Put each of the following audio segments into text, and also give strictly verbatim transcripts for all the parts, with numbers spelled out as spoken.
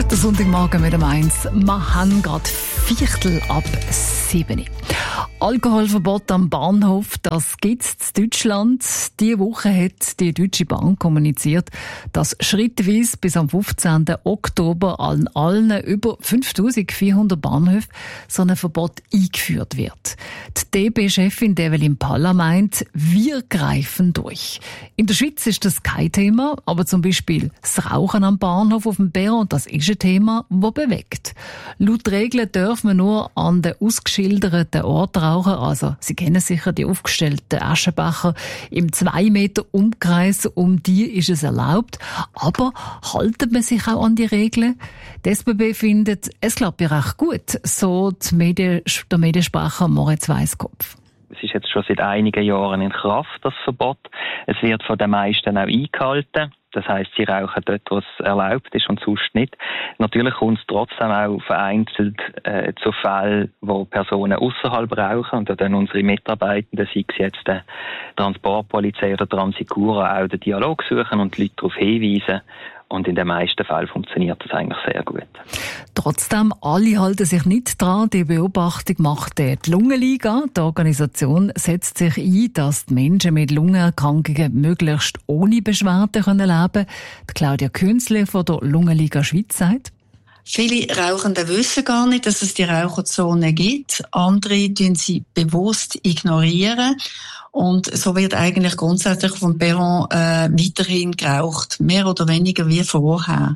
Der Sonntagmorgen mit dem eins. Wir haben gerade Viertel ab sieben. Alkoholverbot am Bahnhof, das gibt es in Deutschland. Diese Woche hat die Deutsche Bahn kommuniziert, dass schrittweise bis am fünfzehnten Oktober an allen über fünftausendvierhundert Bahnhöfen so ein Verbot eingeführt wird. Die D B-Chefin Evelyn Paller meint, wir greifen durch. In der Schweiz ist das kein Thema, aber zum Beispiel das Rauchen am Bahnhof auf dem Perron, das ist ein Thema, das bewegt. Laut Regeln dürfen wir nur an den ausgeschilderten Orten rauchen, also Sie kennen sicher die aufgestellten Aschenbecher im zwei Meter Umkreis, um die ist es erlaubt. Aber haltet man sich auch an die Regeln? Die S B B findet, es klappt ja recht gut, so die Medien, der Mediensprecher Moritz Weisskopf. Es ist jetzt schon seit einigen Jahren in Kraft, das Verbot. Es wird von den meisten auch eingehalten. Das heisst, sie rauchen dort, wo es erlaubt ist und sonst nicht. Natürlich kommt es trotzdem auch vereinzelt äh, zu Fällen, wo Personen außerhalb rauchen. Und da dann unsere Mitarbeitenden, sei es jetzt die Transportpolizei oder Transicura, auch den Dialog suchen und die Leute darauf hinweisen. Und in den meisten Fällen funktioniert das eigentlich sehr gut. Trotzdem, alle halten sich nicht dran. Die Beobachtung macht die Lungenliga. Die Organisation setzt sich ein, dass die Menschen mit Lungenerkrankungen möglichst ohne Beschwerden leben können. Die Claudia Künzli von der Lungenliga Schweiz sagt: Viele Rauchende wissen gar nicht, dass es die Raucherzone gibt. Andere tun sie bewusst ignorieren. Und so wird eigentlich grundsätzlich vom Perron äh, weiterhin geraucht, mehr oder weniger wie vorher.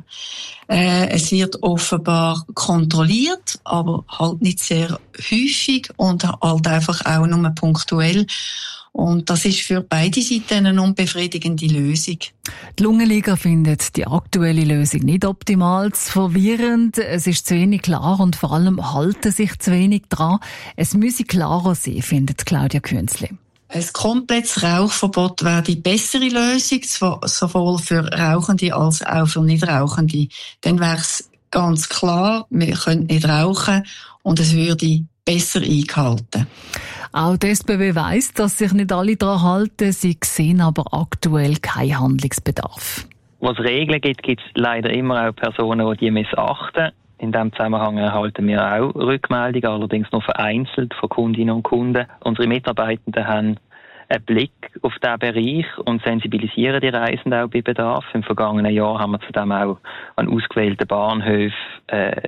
Äh, es wird offenbar kontrolliert, aber halt nicht sehr häufig und halt einfach auch nur punktuell. Und das ist für beide Seiten eine unbefriedigende Lösung. Die Lungenliga findet die aktuelle Lösung nicht optimal, verwirrend. Es ist zu wenig klar und vor allem halten sich zu wenig dran. Es müsse klarer sein, findet Claudia Künzli. Ein komplettes Rauchverbot wäre die bessere Lösung, sowohl für Rauchende als auch für Nichtrauchende. Dann wäre es ganz klar, wir können nicht rauchen und es würde besser eingehalten. Auch die S B B weiss, dass sich nicht alle daran halten. Sie sehen aber aktuell keinen Handlungsbedarf. Wo es Regeln gibt, gibt es leider immer auch Personen, die die missachten. In diesem Zusammenhang erhalten wir auch Rückmeldungen, allerdings nur vereinzelt von Kundinnen und Kunden. Unsere Mitarbeitenden haben einen Blick auf diesen Bereich und sensibilisieren die Reisenden auch bei Bedarf. Im vergangenen Jahr haben wir zudem auch an ausgewählten Bahnhöfen äh,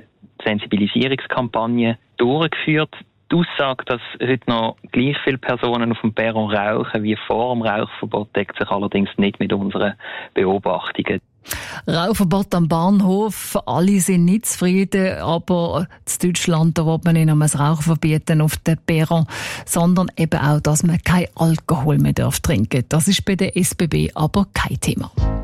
Sensibilisierungskampagnen durchgeführt. Die Aussage, dass heute noch gleich viele Personen auf dem Perron rauchen wie vor dem Rauchverbot, deckt sich allerdings nicht mit unseren Beobachtungen. Rauchverbot am Bahnhof, alle sind nicht zufrieden, aber in Deutschland da will man nicht nur das Rauchen verbieten auf dem Perron, sondern eben auch, dass man kein Alkohol mehr trinken darf. Das ist bei der S B B aber kein Thema.